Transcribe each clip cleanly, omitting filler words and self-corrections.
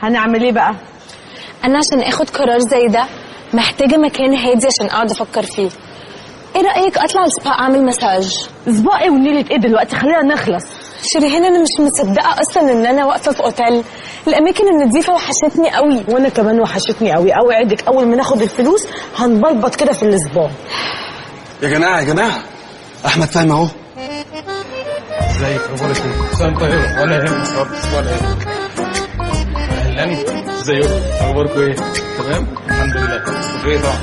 هنعمل ايه بقى؟ انا عشان اخد قرار زي ده محتاجه مكان هادي عشان اقعد افكر فيه. ايه رايك اطلع السبا اعمل مساج؟ اسبوع ايه ونيله ايه دلوقتي؟ خلينا نخلص. شيرين انا مش مصدقه اصلا ان انا واقفه في اوتيل. الاماكن النظيفه وحشتني قوي. وانا كمان وحشتني قوي. اوعدك اول ما ناخد الفلوس هنبلبط كده في الاسبوع. يا جماعه احمد فهمي اهو. ازيك؟ اخبارك ايه؟ انت ولا يهمك خالص ولا يهمك. اهلا ازيكم؟ اخباركم ايه؟ تمام؟ الحمد لله. ايه طبعا.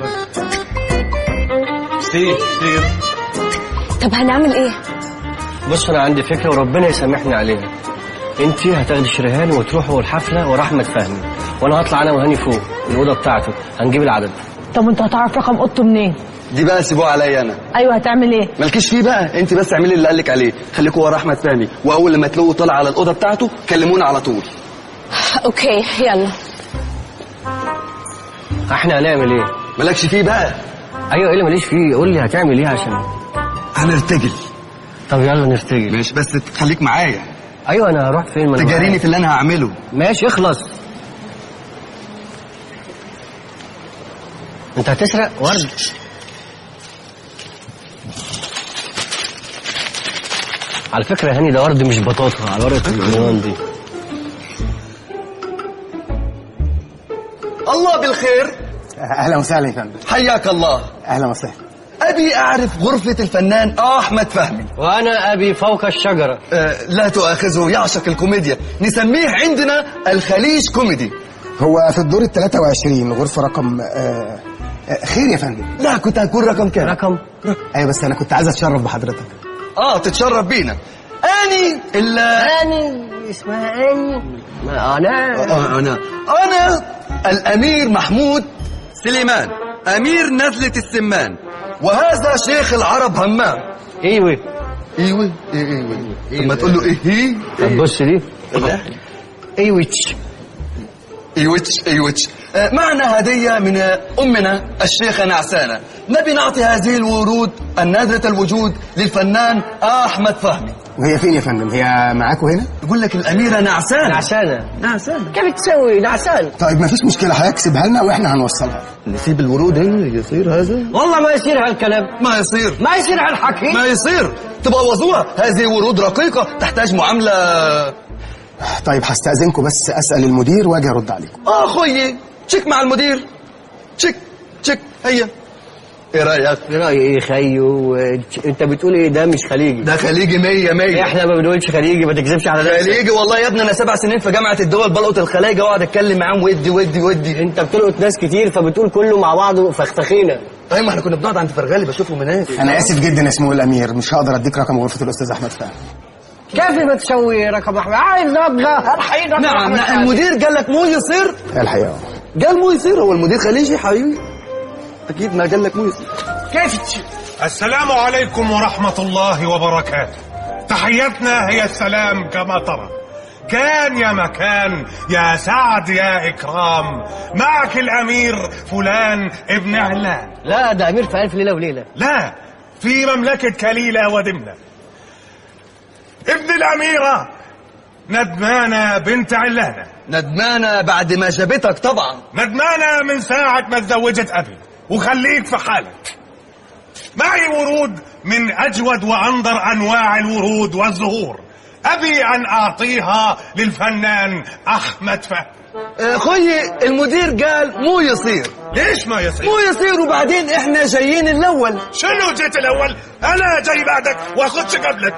ستي طب هنعمل ايه؟ بص انا عندي فكره وربنا يسامحني عليها. انت هتاخدي شريهان وتروحوا الحفله ورا احمد فهمي، وانا هطلع انا وهاني فوق الاوضه بتاعته هنجيب العدد. طب انت هتعرف رقم اوضته منين؟ دي بقى سيبوها عليا انا. ايوه هتعمل ايه؟ مالكيش فيه بقى، انت بس اعملي اللي قالك عليه، خليكوا ورا احمد فهمي، واول لما تلاقوه طالع على الاوضه بتاعته كلمونا على طول. اوكي يلا. احنا هنعمل ايه؟ مالكش فيه بقى. ايوه ايه اللي ماليش فيه؟ قول لي هتعمل ايه عشان هنرتجل. طب يلا نرتجل. ماشي بس خليك معايا. ايوه انا هروح فين؟ تجاريني في اللي انا هعمله. ماشي اخلص. انت هتسرق ورد؟ على فكره يا هاني ده ورد مش بطاطا على ورقه العنوان دي. الله بالخير. اهلا وسهلا يا فندم. حياك الله. اهلا وسهلا. ابي اعرف غرفه الفنان احمد فهمي. وانا ابي فوق الشجره. لا تؤاخذه يعشق الكوميديا، نسميه عندنا الخليج كوميدي. هو في الدور ال 23 غرفه رقم خير يا فندم. لا كنت هكون رقم كام؟ رقم ايوه بس انا كنت عايز اتشرف بحضرتك. تتشرف بينا. اني اسمها اني. انا الامير محمود سليمان، امير نزلة السمان، وهذا شيخ العرب همام. ايوه طب ما تقول له ايه؟ طب بص دي. ايوتش معنا هدية من أمنا الشيخة نعسانة، نبي نعطي هذه الورود النادرة الوجود للفنان أحمد فهمي. وهي فين يا فندم؟ هي معاكوا هنا؟ يقول لك الأميرة نعسانة. كيف تسوي نعسان؟ طيب مفيش مشكلة، هيكسبها لنا واحنا هنوصلها. نسيب الورود هنا يصير هذا؟ والله ما يصير هالكلام. ما يصير هالحكي. ما يصير. تبوظوها، هذه ورود رقيقة تحتاج معاملة. طيب هستأذنكم بس أسأل المدير واجي أرد عليكم. أخوي تشيك مع المدير. تشيك هي. ايه رأيك؟ رأيي ايه خيو؟ انت بتقول ايه؟ ده مش خليجي. ده خليجي 100. احنا ما بنقولش خليجي، ما تكذبش على نفسك. خليجي والله يا ابني، انا 7 سنين في جامعة الدول بلقط الخلايجة واقعد اتكلم معاهم ودي. انت بتلقط ناس كتير فبتقول كله مع بعضه فخفخينه. ايوه ما احنا كنا بنقعد عند فرغالي بشوفهم هناك. أنا آسف جدا يا سمو الأمير، مش هقدر أديك رقم غرفة الأستاذ أحمد فهمي. كيف بتسوي رقم احمد؟ عايز ابغى الحين رقم نعم المدير قال لك مو يصير؟ الحقيقة قال مو يصير. هو المدير خليجي حبيبي، اكيد ما قال لك مو يصير. كيف السلام عليكم ورحمة الله وبركاته. تحيتنا هي السلام كما ترى. كان يا مكان يا سعد يا إكرام، معك الأمير فلان ابن علان. لا ده أمير في ألف ليلة وليلة. لا، في مملكة كليلة ودمنة. ابن الأميرة ندمانة بنت علانة. ندمانة بعد ما جابتك طبعا. ندمانة من ساعة ما تزوجت أبي، وخليك في حالك. معي ورود من أجود وأنظر أنواع الورود والزهور، أبي أن أعطيها للفنان أحمد فهمي. خوي المدير قال مو يصير. ليش ما يصير؟ مو يصير، وبعدين احنا جايين الأول. شنو جيت الأول؟ أنا جاي بعدك وأخدش قبلك.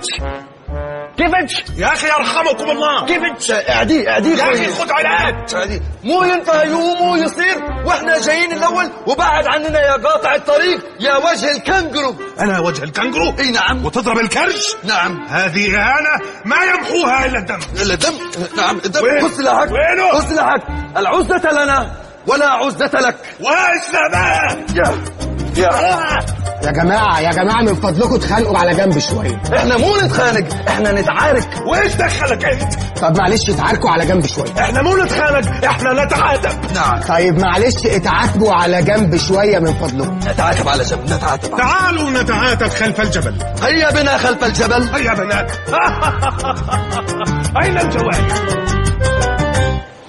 كيفتش يا أخي يرحمكم الله. كيفتش اعدي يا أخي خد علاج. مو ينفع مو يصير واحنا جايين الأول، وبعد عننا يا قاطع الطريق يا وجه الكنجرو. أنا وجه الكنجرو؟ اي نعم. وتضرب الكرش؟ نعم. هذه إهانة ما يمحوها إلا الدم. نعم الدم. خذ سلاحك. وينه؟ خذ سلاحك. العزة لنا ولا عزة لك. واسلامات. يا جماعة من فضلكم اتخانقوا على جنب شوية. احنا مو نتخانق، احنا نتعارك. وايش دخلك انت؟ طب معلش اتعاركوا على جنب شوية. احنا مو نتخانق، احنا نتعاتب. نعم. طيب معلش اتعاتبوا على جنب شوية من فضلكم. نتعاتب على جنب، نتعاتب. تعالوا نتعاتب خلف الجبل. هيا بنا خلف الجبل. هيا بنات. أين الجواري؟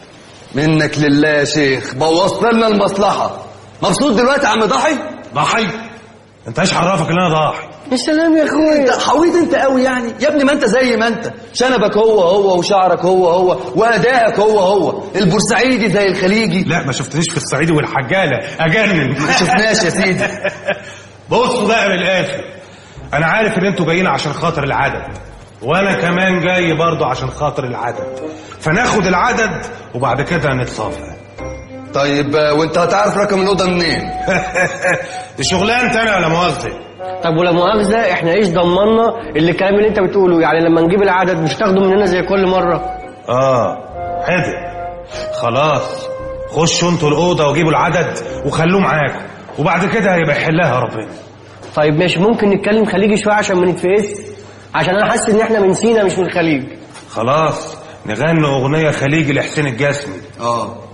منك لله يا شيخ، بوظت لنا المصلحة. مبسوط دلوقتي يا عم ضحي؟ ضحي؟ انت ايش عرفك ان انا ضاحي؟ يا سلام يا اخويا، انت حويت انت قوي يعني يا ابني. ما انت زي ما انت، شنبك هو وشعرك هو وادائك هو البورسعيدي زي الخليجي. لا ما شفتنيش في الصعيدي والحجاله اجنن. ما شفناش يا سيدي. بصوا بقى من الاخر، انا عارف ان انتوا جايين عشان خاطر العدد، وانا كمان جاي برضو عشان خاطر العدد، فناخد العدد وبعد كده نتصافى. طيب وانت هتعرف رقم الأوضة منين؟ دي شغلانتي انا ولا مؤاخذة؟ طب ولا مؤاخذة احنا ايش ضمننا اللي الكلام اللي انت بتقوله يعني لما نجيب العدد مش تاخده مننا زي كل مرة؟ حاضر خلاص، خشوا انتوا الأوضة وجيبوا العدد وخلوه معاكم، وبعد كده هيبقى يحلها ربنا. طيب ماشي، ممكن نتكلم خليجي شوية عشان ما نتفقس، عشان انا حاسس ان احنا من سينا مش من الخليج. خلاص نغني أغنية خليجي لحسين الجسمي.